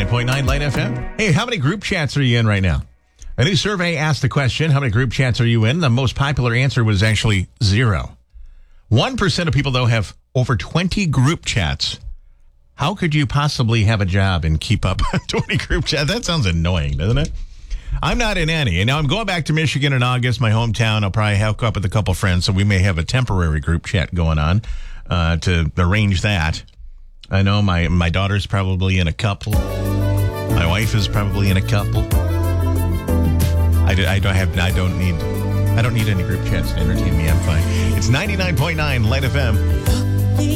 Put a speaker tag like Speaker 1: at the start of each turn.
Speaker 1: 99.9 Light FM. Hey, how many group chats are you in right now? A new survey asked the question, how many group chats are you in? The most popular answer was actually 0. 1% of people, though, have over 20 group chats. How could you possibly have a job and keep up 20 group chats? That sounds annoying, doesn't it? I'm not in any. And now I'm going back to Michigan in August, my hometown. I'll probably hook up with a couple friends, so we may have a temporary group chat going on to arrange that. I know my daughter's probably in a couple. My wife is probably in a couple. I don't need any group chats to entertain me. I'm fine. It's 99.9 Light FM.